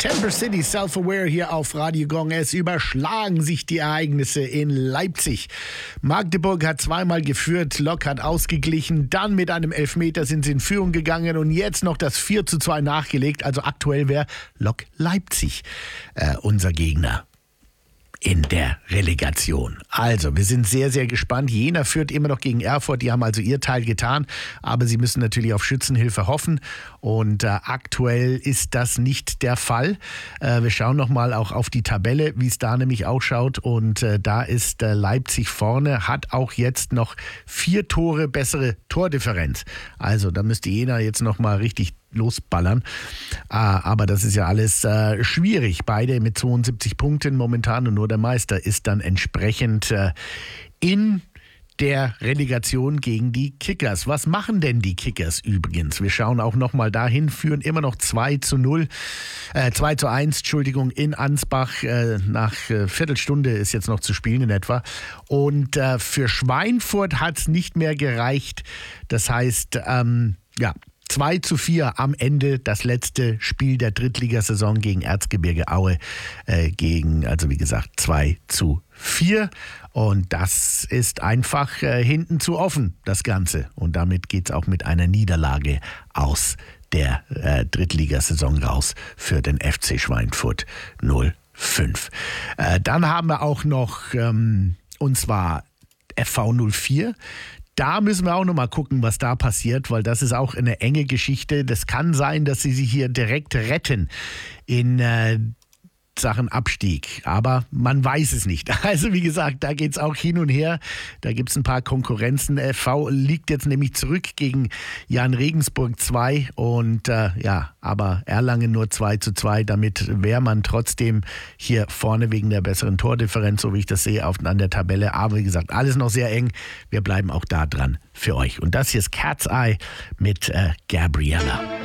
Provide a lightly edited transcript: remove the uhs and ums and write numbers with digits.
Temper City Self-Aware hier auf Radio Gong. Es überschlagen sich die Ereignisse in Leipzig. Magdeburg hat zweimal geführt, Lok hat ausgeglichen, dann mit einem Elfmeter sind sie in Führung gegangen und jetzt noch das 4:2 nachgelegt. Also aktuell wäre Lok Leipzig unser Gegner in der Relegation. Also, wir sind sehr, sehr gespannt. Jena führt immer noch gegen Erfurt. Die haben also ihr Teil getan, aber sie müssen natürlich auf Schützenhilfe hoffen und aktuell ist das nicht der Fall. Wir schauen nochmal auch auf die Tabelle, wie es da nämlich ausschaut und da ist Leipzig vorne, hat auch jetzt noch 4 Tore bessere Tordifferenz. Also, da müsste Jena jetzt nochmal richtig losballern. Aber das ist ja alles schwierig. Beide mit 72 Punkten momentan und nur der Meister ist dann entsprechend in der Relegation gegen die Kickers. Was machen denn die Kickers übrigens? Wir schauen auch nochmal dahin, führen immer noch 2:1, in Ansbach. Nach Viertelstunde ist jetzt noch zu spielen in etwa. Und für Schweinfurt hat es nicht mehr gereicht. Das heißt, 2:4 am Ende, das letzte Spiel der Drittligasaison gegen Erzgebirge Aue, also wie gesagt 2:4 und das ist einfach hinten zu offen, das Ganze und damit geht es auch mit einer Niederlage aus der Drittligasaison raus für den FC Schweinfurt 05. Dann haben wir auch noch, und zwar FV 04. Da müssen wir auch noch mal gucken, was da passiert, weil das ist auch eine enge Geschichte. Das kann sein, dass sie sich hier direkt retten in Sachen Abstieg. Aber man weiß es nicht. Also wie gesagt, da geht es auch hin und her. Da gibt es ein paar Konkurrenzen. FV liegt jetzt nämlich zurück gegen Jan Regensburg 2 und aber Erlangen nur 2:2. Damit wäre man trotzdem hier vorne wegen der besseren Tordifferenz, so wie ich das sehe, an der Tabelle. Aber wie gesagt, alles noch sehr eng. Wir bleiben auch da dran für euch. Und das hier ist Cat's Eye mit Gabriella.